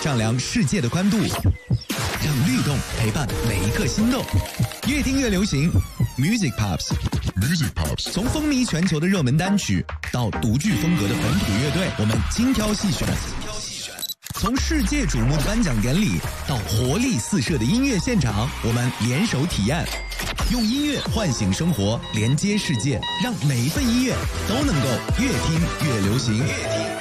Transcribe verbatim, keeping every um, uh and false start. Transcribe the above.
丈量世界的宽度，让律动陪伴每一个心动。越听越流行 ，Music Pops。Music Pops， 从风靡全球的热门单曲到独具风格的本土乐队，我们精挑细选。从世界瞩目的颁奖典礼到活力四射的音乐现场，我们联手体验，用音乐唤醒生活，连接世界，让每一份音乐都能够越听越流行。越听